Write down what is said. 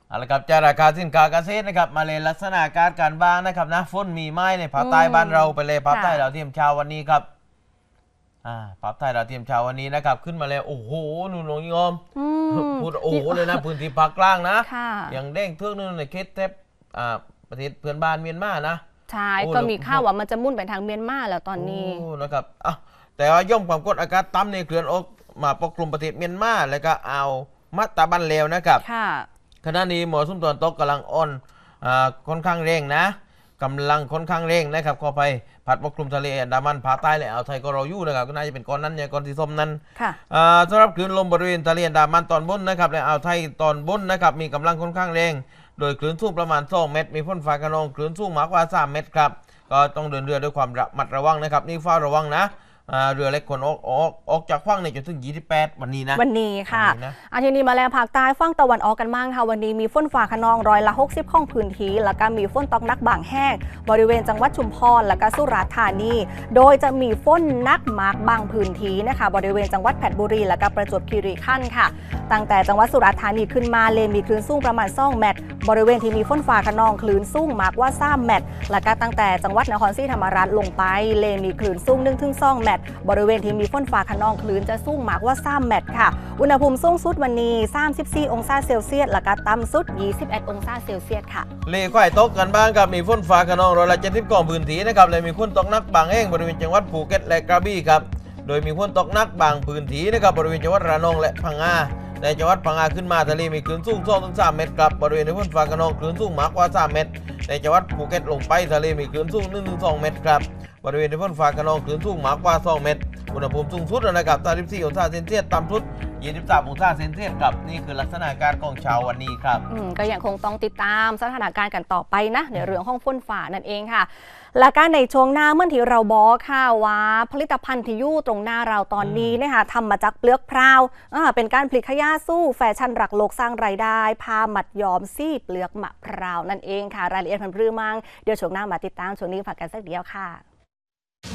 เอาละครับจะราคาสินค้าเกษตรนะครับมาเลยลักษณะการบ้างนะครับนะฝนมีไม้ในภาคใต้บ้านเราไปเลยภาคใต้เราเทียมเช้าวันนี้ครับภาคใต้เราเทียมเช้าวันนี้นะครับขึ้นมาเลยโอ้โหนุ่นน้องยอมพูดโอ้โหเลยนะพื้นที่ภาคกลางนะอย่างเด้งเทือกนึงในเขตเทปประเทศเพื่อนบ้านเมียนมานะใช่ก็มีข่าวว่ามันจะมุ่นไปทางเมียนมาแล้วตอนนี้นะครับแต่ว่าย่อมความกดอากาศต่ำในเคลื่อนออกมาปกคลุมประเทศเมียนมาแล้วก็เอามัตตาบันเลวนะครับขณะนี้หมอสุ่มตอนตกกำลังอ่อนค่อนข้างเร่งนะกำลังค่อนข้างเร่งนะครับเข้าไปผัดปกคลุมทะเลอันดามันภาคใต้และอ่าวไทยก็รออยู่นะครับก็น่าจะเป็นก้อนนั้นเนี่ยก้อนที่ส้มนั้นสำหรับคลื่นลมบริเวณทะเลอันดามันตอนบนนะครับและอ่าวไทยตอนบนนะครับมีกำลังค่อนข้างเร่งโดยคลื่นสูงประมาณ2 เมตรมีฝนฟ้าคะนองคลื่นสูงมากกว่า3 เมตรครับก็ต้องเดินเรือด้วยความระมัดระวังนะครับนี่เฝ้าระวังนะเรือเล็กคนออกจากฝั่งในจนถึง28วันนี้นะวันนี้ค่ะทีนี้มาแล้วภาคใต้ฝั่งตะวันออกกันบ้างค่ะวันนี้มีฝนฟ้าคะนอง60%ของพื้นที่แล้วก็มีฝนตกหนักบางแห้งบริเวณจังหวัดชุมพรและก็สุราษฎร์ธานีโดยจะมีฝนหนักมากบางพื้นที่นะคะบริเวณจังหวัดเพชรบุรีและก็ประจวบคีรีขันธ์ค่ะตั้งแต่จังหวัดสุราษฎร์ธานีขึ้นมาเลมีคลื่นสูงประมาณ2 เมตรบริเวณที่มีฝนฟ้าคะนองคลื่นสูงมากกว่า3 เมตรและก็ตั้งแต่จังหวัดนครศรีธรรมราชลงไปเลมีคลื่นสูง 1-2 เมตรบริเวณที่มีฝนฟ้าคะนองคลื่นจะสูงมากกว่า3 เมตรค่ะอุณหภูมิสูงสุดวันนี้34 องศาเซลเซียสและก็ต่ำสุด21 องศาเซลเซียสค่ะเลข่ายตกกันบ้างครับมีฝนฟ้าคะนอง70%ของพื้นที่นะครับและมีฝนตกหนักบางแห่งบริเวณจังหวัดภูเก็ตและกระบี่ครับโดยมีฝนตกหนักบางพื้นที่นะครับบริเวณจังหวัดระนองและพังงาในจังหวัดพังงาขึ้นมาทะเลมีคลื่นสูง 2-3 เมตรครับบริเวณฝนฟ้าคะนองคลื่นสูงมากกว่า3 เมตรในจังหวัดภูเก็ตลงไปทะเลมีคลื่นสูง 1-2 เมตรครับบริเวณฝนฟ้าคะนองคลื่นสูงมากกว่า2 เมตรอุณหภูมิสูงสุดนะครับ34 องศาเซนเซียสต่ำสุด23 องศาเซนเซียสครับนี่คือลักษณะการของเช้าวันนี้ครับก็ยังคงต้องติดตามสถานการณ์กันต่อไปนะในเรื่องของฝนฟ้านั่นเองค่ะและการในช่วงหน้าเมื่อที่เราบอกค่ะว่าผลิตภัณฑ์ที่อยู่ตรงหน้าเราตอนนี้นะคะทำมาจากเปลือกพราวเป็นการผลิตขยะสู้แฟชั่นรักโลกสร้างรายได้ผ้ามัดย้อมซี่เปลือกมะพร้าวนั่นเองค่ะรายละเอียดมันเรื่องมั่งเดี๋ยวช่วงหน้ามาติดตามช่วงนี้ฝากกันสักเดียวค่ะ